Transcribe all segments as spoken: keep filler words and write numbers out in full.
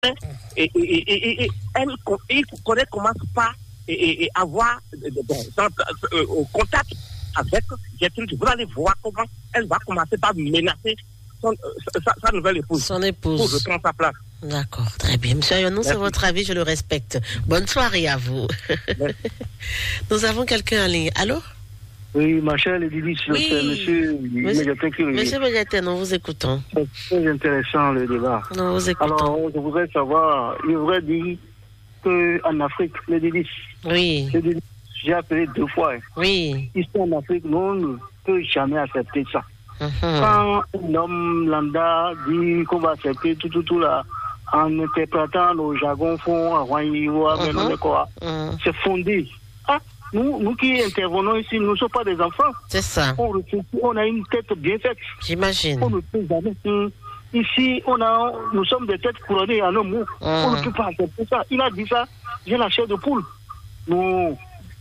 et, et, et, et, et elle, il connaît comment pas et, et, et avoir bon, euh, contact avec Gertrude. Vous allez voir comment elle va commencer par menacer son, sa, sa nouvelle épouse. Son épouse. Pour reprendre sa place. D'accord, très bien. Monsieur Ayonou, c'est votre avis, je le respecte. Bonne soirée à vous. Nous avons quelqu'un en ligne. Allô? Oui, ma chère Lydie, oui. c'est monsieur Médiatin qui Monsieur Médiatin, nous vous écoutons. C'est très intéressant le débat. Nous vous écoutons. Alors, je voudrais savoir, il voudrait dire qu'en Afrique, les Lydie, oui. j'ai appelé deux fois. Oui. Ici en Afrique, nous, on ne peut jamais accepter ça. Uh-huh. Quand un homme lambda dit qu'on va accepter tout, tout, tout là, en interprétant nos jargons fonds, à Rouen, uh-huh. c'est fondé. Ah, nous, nous qui intervenons ici, nous ne sommes pas des enfants. C'est ça. On, on a une tête bien faite. J'imagine. On ne peut jamais. Ici, on a, nous sommes des têtes couronnées en un mot. Uh-huh. On ne peut pas accepter ça. Il a dit ça, j'ai la chair de poule. Nous,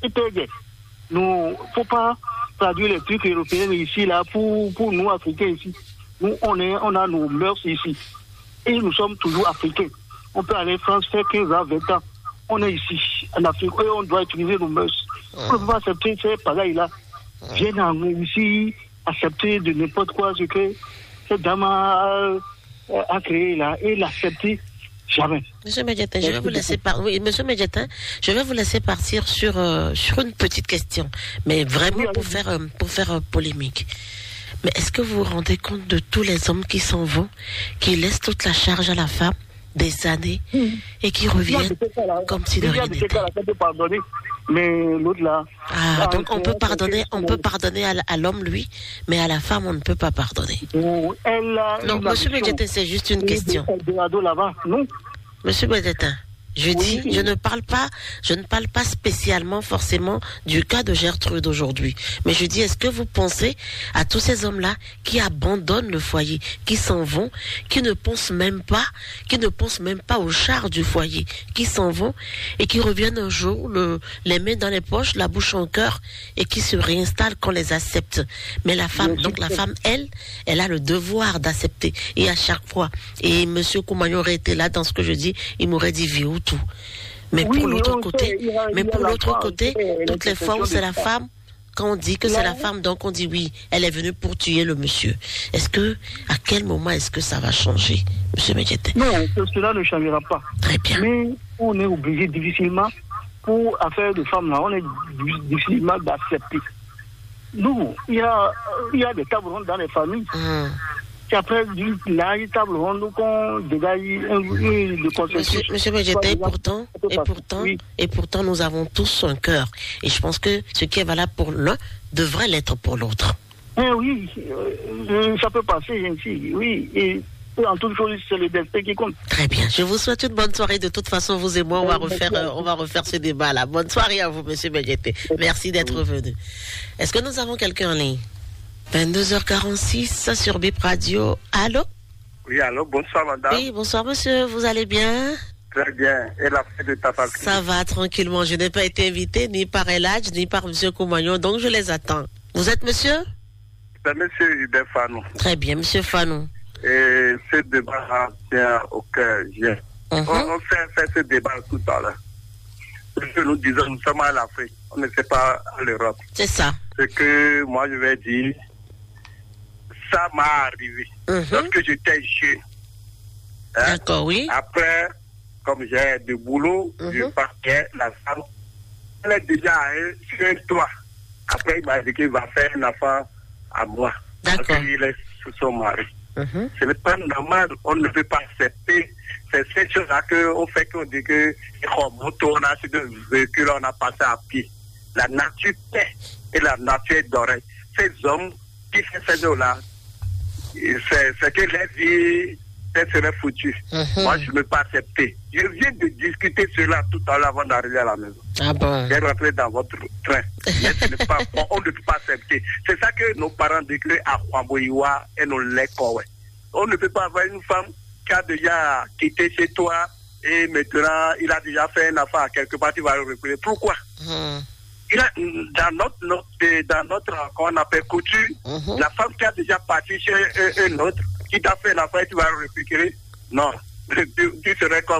nous, faut pas traduire les trucs européens ici, là, pour, pour nous, Africains, ici. Nous, on, est, on a nos mœurs ici. Et nous sommes toujours Africains. On peut aller en France faire quinze ans, vingt ans. On est ici, en Afrique, et on doit utiliser nos mœurs. On ne peut pas accepter ces pareils-là. Viennent ici, accepter de n'importe quoi ce que cette dame a, a créé là, et l'accepter. Jamais. Monsieur Médiatin, je vais vous laisser par... oui, Monsieur Médiatin, je vais vous laisser partir sur euh, sur une petite question, mais vraiment pour faire euh, pour faire euh, polémique. Mais est-ce que vous vous rendez compte de tous les hommes qui s'en vont, qui laissent toute la charge à la femme des années mmh. et qui reviennent comme si de rien n'était. Mais l'autre là. Ah, donc on peut pardonner, on peut pardonner à, à l'homme lui, mais à la femme on ne peut pas pardonner. Elle non, Monsieur Médiatin, c'est juste une question. Non. Monsieur Médiatin, je dis, oui. je ne parle pas, je ne parle pas spécialement forcément du cas de Gertrude aujourd'hui. Mais je dis, est-ce que vous pensez à tous ces hommes-là qui abandonnent le foyer, qui s'en vont, qui ne pensent même pas, qui ne pensent même pas au char du foyer, qui s'en vont et qui reviennent un jour, le, les mains dans les poches, la bouche en cœur et qui se réinstallent qu'on les accepte. Mais la femme, donc la femme, elle, elle a le devoir d'accepter. Et à chaque fois, et Monsieur Koumayo aurait été là dans ce que je dis, il m'aurait dit vieux tout. Mais oui, pour l'autre côté, sait, a, mais pour l'autre côté, toutes les fois où c'est la femme, quand on dit que c'est la femme, donc on dit oui, elle est venue pour tuer le monsieur. Est-ce que, à quel moment est-ce que ça va changer, Monsieur Médiatin? Non, cela ne changera pas. Très bien. Mais on est obligé difficilement, pour affaire de femmes là, on est difficilement d'accepter. Nous, il y a, il y a des tables rondes dans les familles. Hum. Après, là, il table ronde qu'on dégage le consensus. Monsieur Médiatin, et pourtant, et pourtant, oui. et pourtant, nous avons tous un cœur. Et je pense que ce qui est valable pour l'un devrait l'être pour l'autre. Eh oui, euh, ça peut passer ainsi, oui. Et en toute chose, c'est le destin qui compte. Très bien. Je vous souhaite une bonne soirée. De toute façon, vous et moi, on va refaire, euh, on va refaire ce débat-là. Bonne soirée à vous, Monsieur Médiatin. Merci d'être venu. Est-ce que nous avons quelqu'un en ligne? vingt-deux heures quarante-six sur Bip Radio. Allô? Oui, allô, bonsoir madame. Oui, bonsoir monsieur, vous allez bien? Très bien, et la fête de ta famille? Ça va tranquillement, je n'ai pas été invité ni par Eladj, ni par monsieur Koumayo, donc je les attends. Vous êtes monsieur? C'est monsieur Hubert Fanou. Très bien, monsieur Fanou. Et ce débat tient au cœur. Uh-huh. On, on fait, fait ce débat tout à l'heure. Ce que nous disons, nous sommes à l'Afrique, on ne sait pas à l'Europe. C'est ça. Ce que moi je vais dire, ça m'a arrivé uh-huh. lorsque j'étais jeune. Hein? D'accord, oui. Après, comme j'ai de boulot, uh-huh. je partais, la femme, elle est déjà sur un toit. Après, il m'a dit qu'il va faire un enfant à moi. D'accord. Parce qu'il est sous son mari. Uh-huh. Ce n'est pas normal, on ne peut pas accepter. C'est ces choses-là qu'on fait qu'on dit que on a sur le véhicule, on a passé à pied. La nature paie et la nature est dorée. Ces hommes qui font ces choses-là, c'est, c'est que les vies seraient foutues. Uh-huh. Moi, je ne peux pas accepter. Je viens de discuter cela tout à l'heure avant d'arriver à la maison. Ah bon? J'ai rentré dans votre train. Mais ce n'est pas bon. On ne peut pas accepter. C'est ça que nos parents décrivent à Kwamboiwa et nos l'école. On ne peut pas avoir une femme qui a déjà quitté chez toi et maintenant il a déjà fait une affaire quelque part, tu vas le reculer. Pourquoi? Uh-huh. Il a, dans notre, notre, dans notre, qu'on appelle couture, uh-huh. la femme qui a déjà parti chez un, un autre, qui t'a fait l'affaire, tu vas le récupérer. Non. tu, tu serais comme